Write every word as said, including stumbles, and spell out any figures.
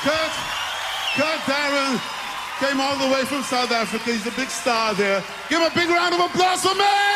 Kurt, Kurt Darren came all the way from South Africa. He's a big star there. Give him a big round of applause for me!